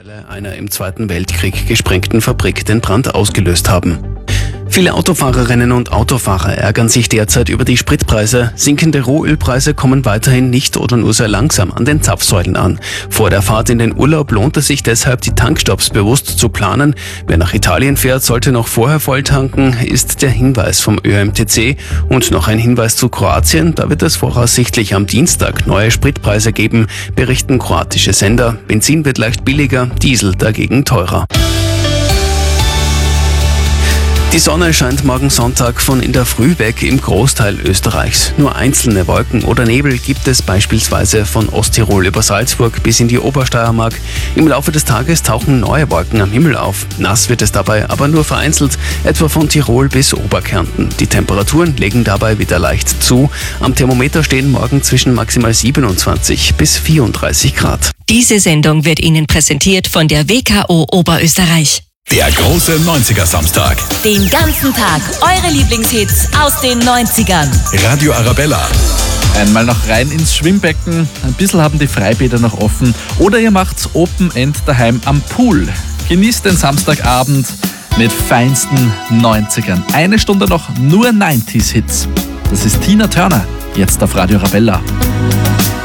Teile einer im Zweiten Weltkrieg gesprengten Fabrik den Brand ausgelöst haben. Viele Autofahrerinnen und Autofahrer ärgern sich derzeit über die Spritpreise. Sinkende Rohölpreise kommen weiterhin nicht oder nur sehr langsam an den Zapfsäulen an. Vor der Fahrt in den Urlaub lohnt es sich deshalb, die Tankstopps bewusst zu planen. Wer nach Italien fährt, sollte noch vorher volltanken, ist der Hinweis vom ÖMTC. Und noch ein Hinweis zu Kroatien. Da wird es voraussichtlich am Dienstag neue Spritpreise geben, berichten kroatische Sender. Benzin wird leicht billiger, Diesel dagegen teurer. Die Sonne scheint morgen Sonntag von in der Früh weg im Großteil Österreichs. Nur einzelne Wolken oder Nebel gibt es beispielsweise von Osttirol über Salzburg bis in die Obersteiermark. Im Laufe des Tages tauchen neue Wolken am Himmel auf. Nass wird es dabei aber nur vereinzelt, etwa von Tirol bis Oberkärnten. Die Temperaturen legen dabei wieder leicht zu. Am Thermometer stehen morgen zwischen maximal 27 bis 34 Grad. Diese Sendung wird Ihnen präsentiert von der WKO Oberösterreich. Der große 90er-Samstag. Den ganzen Tag eure Lieblingshits aus den 90ern. Radio Arabella. Einmal noch rein ins Schwimmbecken. Ein bisschen haben die Freibäder noch offen. Oder ihr macht's Open End daheim am Pool. Genießt den Samstagabend mit feinsten 90ern. Eine Stunde noch nur 90s-Hits. Das ist Tina Turner, jetzt auf Radio Arabella.